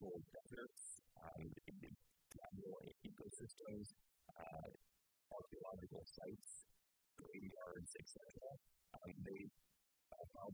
natural deserts, natural ecosystems, archaeological sites, graveyards, etc. They found